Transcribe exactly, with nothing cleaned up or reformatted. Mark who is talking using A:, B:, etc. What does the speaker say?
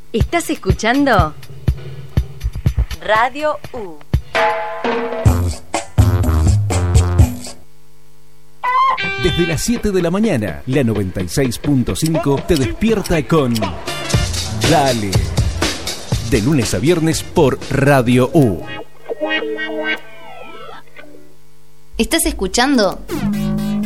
A: ¿Estás escuchando? Radio U.
B: Desde las siete de la mañana, la noventa y seis punto cinco te despierta con Dale. De lunes a viernes por Radio U.
C: ¿Estás escuchando?